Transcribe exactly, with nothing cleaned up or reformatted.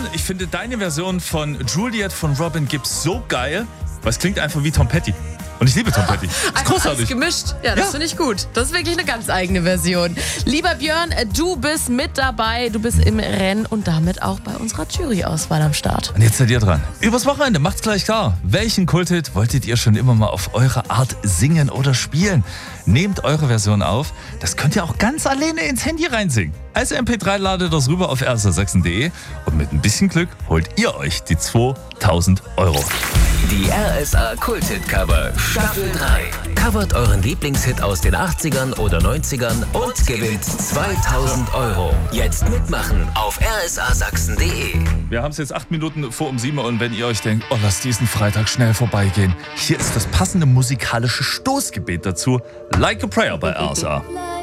Ich finde deine Version von Juliet von Robin Gibbs so geil, weil es klingt einfach wie Tom Petty. Und ich liebe Tom Petty. Das ist Einfach großartig. alles gemischt. Ja, das Ja. finde ich gut. Das ist wirklich eine ganz eigene Version. Lieber Björn, du bist mit dabei. Du bist im Rennen und damit auch bei unserer Juryauswahl am Start. Und jetzt seid ihr dran. Übers Wochenende macht's gleich klar. Welchen Kulthit wolltet ihr schon immer mal auf eure Art singen oder spielen? Nehmt eure Version auf. Das könnt ihr auch ganz alleine ins Handy reinsingen. Als M P drei ladet das rüber auf r s a sachsen punkt d e und mit ein bisschen Glück holt ihr euch die zweitausend Euro. Die R S A Kulthit-Cover Staffel drei. Covert euren Lieblingshit aus den achtzigern oder neunzigern und gewinnt zweitausend Euro. Jetzt mitmachen auf r s a sachsen punkt d e. Wir haben es jetzt acht Minuten vor um sieben und wenn ihr euch denkt, oh, lass diesen Freitag schnell vorbeigehen, hier ist das passende musikalische Stoßgebet dazu. Like a Prayer bei R S A.